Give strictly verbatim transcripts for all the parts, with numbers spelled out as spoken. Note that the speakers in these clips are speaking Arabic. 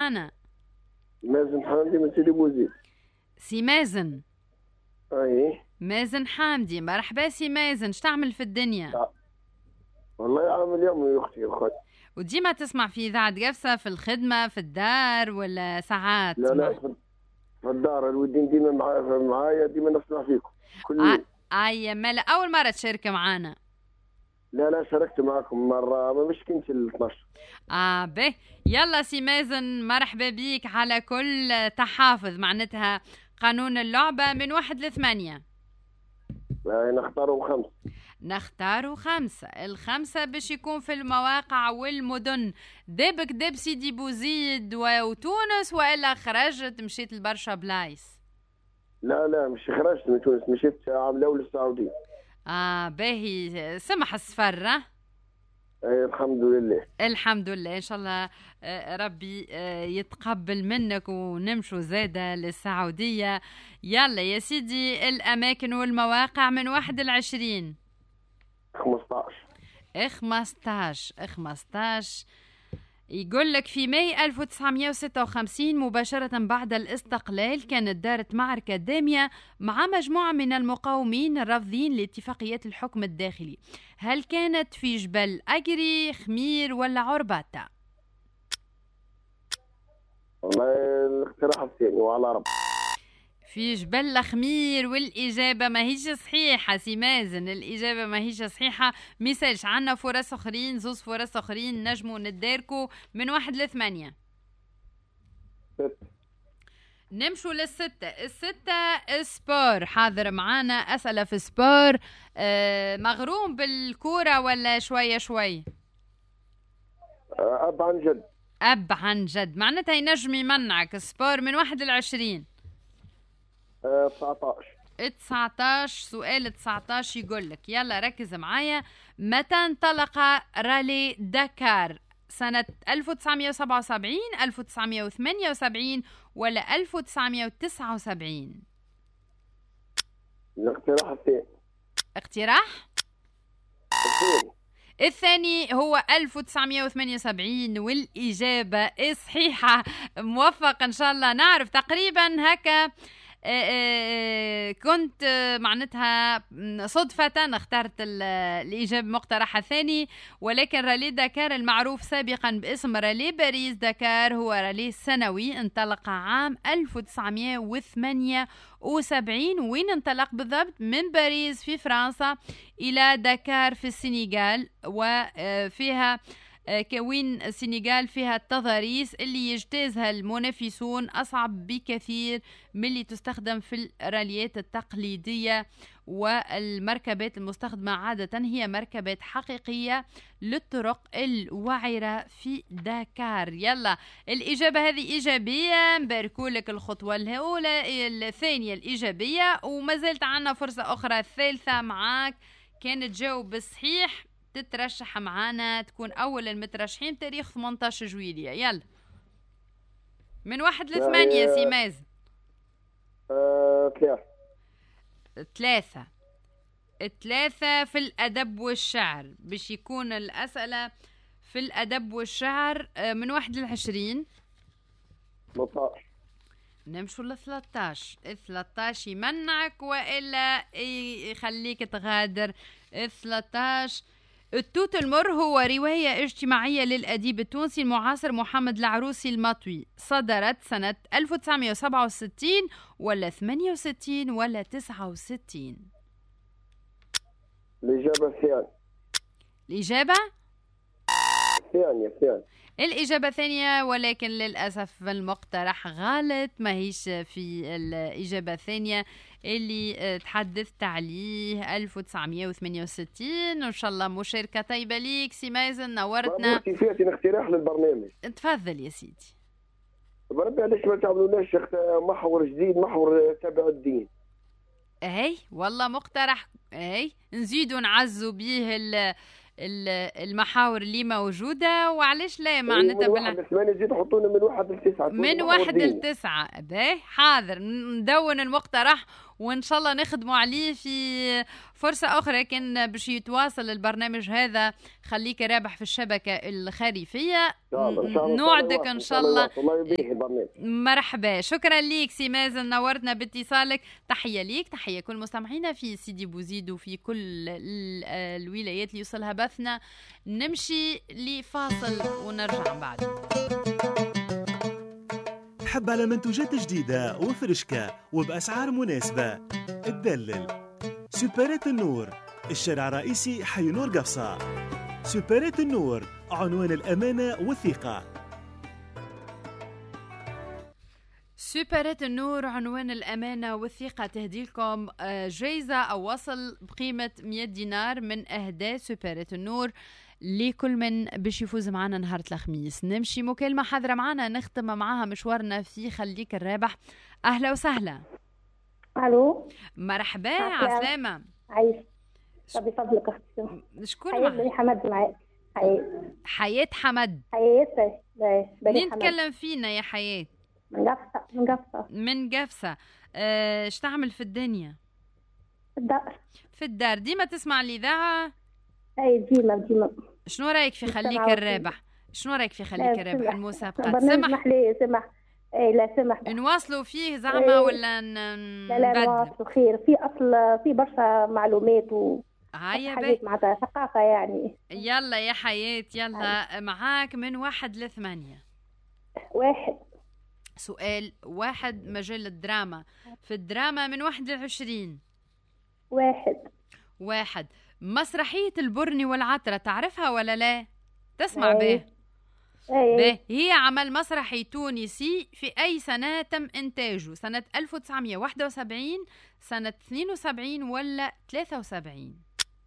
معانا؟ مازن حامدي من سيدي بوزيد. سي مازن. اي مازن حامدي، مرحبا سي مازن، شو تعمل في الدنيا؟ والله عامل يومي يا اختي الخير. وديما تسمع في اذاعه قفصه في الخدمه في الدار ولا ساعات؟ لا لا في الدار، الودين ديما معايا، ديما نسمع فيكم كل يوم. اي مالا اول مره تشارك معنا؟ لا لا شاركت معكم مرة، ما مش كنت ال اثناش. اه به يلا سي مازن، مرحبا بيك على كل تحافظ. معناتها قانون اللعبة من واحد لثمانية. آه نختاروا خمسة. نختاروا خمسة. الخمسة باش يكون في المواقع والمدن. دبك دب سيدي بوزيد وتونس، وإلا خرجت مشيت لبرشا بلايص؟ لا لا مش خرجت من تونس، مشيت عاملة للسعودية. اه باهي، سمح السفرة. ايه الحمد لله. الحمد لله، ان شاء الله ربي يتقبل منك ونمشوا زادة للسعودية. يلا يا سيدي، الاماكن والمواقع من واحد لعشرين. خمسطاش. خمسطاش خمسطاش. يقول لك في ماي ألف وتسعمائة وستة وخمسين مباشرة بعد الاستقلال كانت دارت معركة دامية مع مجموعة من المقاومين الرافضين لاتفاقيات الحكم الداخلي. هل كانت في جبل أجري، خمير ولا عرباطة؟ والله الاقتراح الثاني وعلى رب. في جبل خمير، والإجابة ما هيش صحيحة سي مازن، الإجابة ما هيش صحيحة. ميسالش عنا فرص أخرين، زوز فرص أخرين نجموا نداركوا من واحد لثمانية. ست. نمشوا للستة. الستة سبور، حاضر معانا أسئلة في سبور. آه مغروم بالكورة ولا شوية شوي؟ أب عن جد. أب عن جد، معناتها ينجم يمنعك. سبور من واحد لعشرين. تسعطاش. تسعطاش. سؤال تسعطاش يقول لك، يلا ركز معايا. متى انطلق رالي داكار؟ سنة ألف وتسعمائة وسبعة وسبعين، ألف وتسعمائة وثمانية وسبعين ولا ألف وتسعمائة وتسعة وسبعين؟ الاقتراح الثاني. اقتراح الثاني. الثاني هو ألف وتسعمائة وثمانية وسبعين، والإجابة صحيحة. موفق إن شاء الله. نعرف تقريبا هكا. كنت معناتها صدفة اخترت الإجابة مقترحة ثاني، ولكن رالي داكار المعروف سابقا باسم رالي باريس داكار هو رالي سنوي انطلق عام ألف وتسعمائة وثمانية وسبعين. وين انطلق بالضبط؟ من باريس في فرنسا إلى داكار في السنغال، وفيها كوين السنغال فيها التضاريس اللي يجتازها المنافسون أصعب بكثير من اللي تستخدم في الراليات التقليدية، والمركبات المستخدمة عادة هي مركبات حقيقية للطرق الوعرة في داكار. يلا الإجابة هذه إيجابية، نباركولك الخطوة الأولى. الثانية الإيجابية، وما زلت عنا فرصة أخرى الثالثة معاك. كانت جاوب صحيح تترشح معانا، تكون أول المترشحين تاريخ ثمانية عشر جويلية. يلا من واحد لثمانية سي مازن. آه، ثلاثة. ثلاثة. ثلاثة في الأدب والشعر، باش يكون الأسئلة في الأدب والشعر من واحد لعشرين. ثلاثطاش. نمشوا ل ثلاثطاش. ثلاثطاش يمنعك وإلا يخليك تغادر. ثلاثطاش. التوت المر هو رواية اجتماعية للأديب التونسي المعاصر محمد العروسي المطوي، صدرت سنة ألف وتسعمائة وسبعة وستين ولا ثمانية وستين ولا تسعة وستين؟ الإجابة الثانية. الإجابة الثانية الثانية. الإجابة الثانية، ولكن للأسف المقترح غلط، ما هيش في الإجابة الثانية اللي تحدثت عليه ألف وتسعمائة وثمانية وستين. وإن شاء الله مشاركة طيبة ليك سي مازن، نورتنا. فاتي اقتراح للبرنامج. تفضل يا سيدي. بربي علاش ما تعملوناش محور جديد، محور تبع الدين؟ اهي والله مقترح، اهي نزيدوا نعزوا به ال المحاور اللي موجودة، وعلاش لا معناتها من واحد لثمانية زيد حطونا من واحد لتسعة. من واحد لتسعة. باهي حاضر، ندون المقترح وإن شاء الله نخدموا عليه في فرصة أخرى. كان باش يتواصل البرنامج هذا خليك رابح في الشبكة الخريفية نوعدك إن شاء الله. مرحبا، شكرا ليك سي مازن، نورتنا باتصالك. تحية ليك، تحية كل مستمعينا في سيدي بوزيد وفي كل الولايات اللي يوصلها بثنا. نمشي لفاصل ونرجع بعد. تحب على منتوجات جديدة وفرشكة وبأسعار مناسبة؟ تدلل سوبرات النور، الشارع الرئيسي حي نور قفصة. سوبرات النور، عنوان الأمانة والثقة. سوبرات النور، عنوان الأمانة والثقة. تهدي لكم جايزة أو وصل بقيمة مئة دينار من أهداء سوبرات النور لكل من باش يفوز معنا نهار الخميس. نمشي مكالمة حاضرة معنا نختم معها مشوارنا في خليك الرابح. أهلا وسهلا. ألو، مرحبا، عسلامة. عايش بفضلك أختي. شكون معك؟ حياة حمد معك. حياة حياة حمد. حياة منين تكلم فينا يا حياة؟ من قفصة. من قفصة من قفصة. ايش أه تعمل في الدنيا؟ في الدار. في الدار. ديما تسمع الإذاعة؟ اي ديما ديما. شنو رايك في خليك الرابح؟ شنو رايك في خليك الرابح المسابقة؟ سمح لي سمح. اي لا سمح. نواصلوا فيه زعما ايه ولا ن... لا لا نواصلوا خير. في اصل في برشا معلومات و هيا حاجات معناتها ثقافة يعني. يلا يا حياة، يلا هاي. معاك من واحد لثمانية. واحد. سؤال واحد. مجال الدراما. في الدراما من واحد لعشرين. واحد. واحد. مسرحية البرني والعطرة تعرفها ولا لا؟ تسمع به؟ به. هي عمل مسرحي تونسي. في أي سنة تم إنتاجه؟ سنة ألف وتسعمئة وواحد وسبعين، سنة اثنين وسبعين ولا ثلاثة وسبعين؟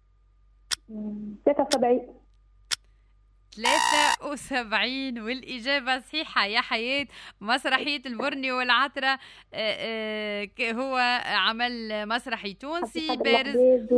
ثلاثة وسبعين. ثلاثة وسبعين والإجابة صحيحة يا حياة. مسرحية البرني والعطرة هو عمل مسرحي تونسي بارز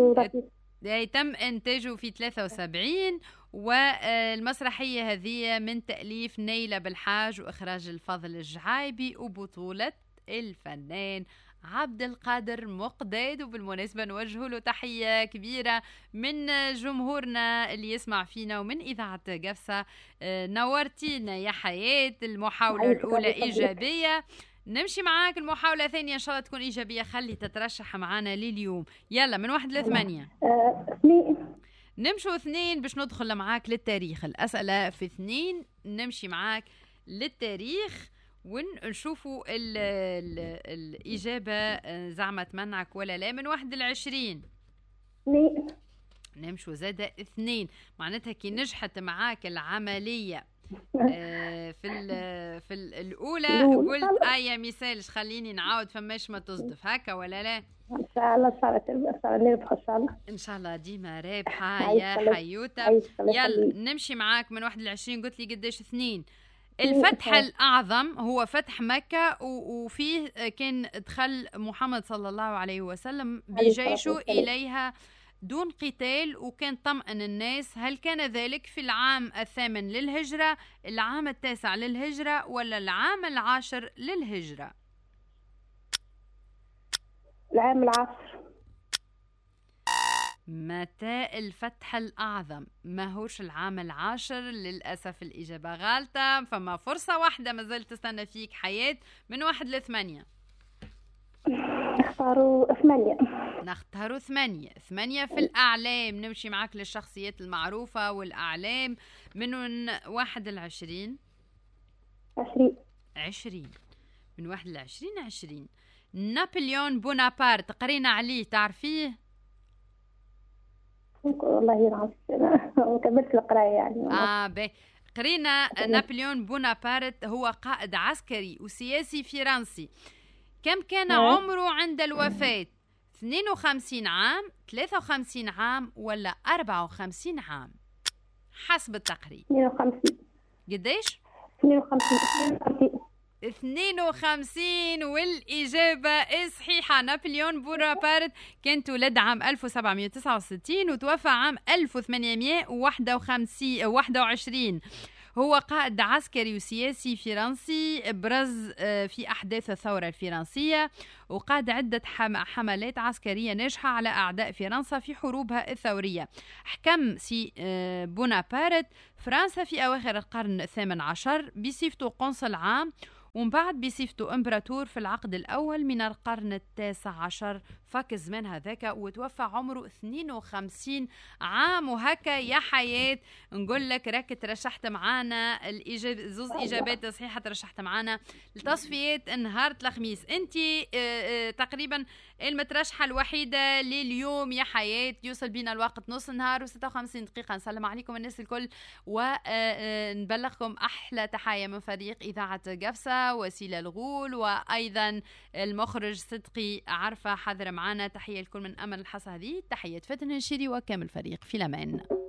تم إنتاجه في ثلاثة وسبعين. والمسرحية هذه من تأليف نيلة بالحاج وإخراج الفضل الجعايبي وبطولة الفنان عبد القادر مقداد. وبالمناسبة نوجه له تحية كبيرة من جمهورنا اللي يسمع فينا ومن إذاعة قفصة. نورتينا يا حياة. المحاولة الأولى إيجابية. نمشي معاك المحاولة الثانية إن شاء الله تكون إيجابية. خلي تترشح معنا لليوم. يلا من واحد لثمانية. اثنين. نمشوا اثنين باش ندخل معاك للتاريخ. الأسئلة في اثنين. نمشي معاك للتاريخ ونشوفوا ال ال الإجابة زعما تمنعك ولا لا. من واحد لعشرين. اثنين. نمشوا زادة اثنين. معناتها كي نجحت معاك العملية آه في ال في ال الأولى قلت آية مثالش خليني نعاود فماش ما تصدف هكا ولا لا؟ إن شاء الله إن شاء الله نربح إن شاء الله. إن شاء الله ديما رابحة يا حيوتة. يلا نمشي معاك من واحد لعشرين. قلت لي قديش؟ اثنين. الفتح الأعظم هو فتح مكة وفيه كان دخل محمد صلى الله عليه وسلم بجيشه إليها دون قتال وكان طمأن الناس. هل كان ذلك في العام الثامن للهجرة، العام التاسع للهجرة ولا العام العاشر للهجرة؟ العام العاشر. متى الفتح الأعظم؟ ما هوش العام العاشر للأسف. الإجابة غالطة. فما فرصة واحدة ما زلت تستنى فيك حياة. من واحد لثمانية. نختاروا ثمانية. نختاروا ثمانية. ثمانية في الأعلام. نمشي معك للشخصيات المعروفة والأعلام. من واحد لعشرين. عشرين. عشرين. من واحد لعشرين. عشرين. نابليون بونابرت قرينا عليه تعرفيه؟ والله ينعم كملت القراية يعني. آه باهي. قرينا نابليون بونابرت هو قائد عسكري وسياسي فرنسي. كم كان عمره عند الوفاة؟ اثنين وخمسين عام، ثلاثة وخمسين عام ولا أربعة وخمسين عام حسب التقريب؟ اثنين وخمسين. قديش؟ اثنين وخمسين. اثنين وخمسين والإجابة صحيحة. نابليون بونابرت كان تولد عام ألف وسبعمئة وتسعة وستين وتوفى عام ألف وثمانمئة وواحد وعشرين. هو قائد عسكري وسياسي فرنسي برز في أحداث الثورة الفرنسية، وقاد عدة حملات عسكرية ناجحة على أعداء فرنسا في حروبها الثورية. حكم سي بونابرت فرنسا في أواخر القرن الثامن عشر بصفته قنصل عام، ومن بعد بصفته امبراطور في العقد الأول من القرن التاسع عشر. فك الزمان هذاك وتوفى عمره اثنين وخمسين عام. وهكا يا حياة نقول لك راك ترشحت معانا الإجاب... زوز إجابات صحيحة ترشحت معانا التصفيات نهار الخميس. انت تقريبا المترشحة الوحيدة لليوم يا حياة. يوصل بينا الوقت نص النهار وستة وخمسين دقيقة. نسلم عليكم الناس الكل ونبلغكم أحلى تحية من فريق إذاعة قفصة، وسيلة الغول، وأيضا المخرج صدقي عرفة حذر معنا. تحية لكل من أمل الحصة هذه. تحية فتن الشيري وكامل فريق في الأمان.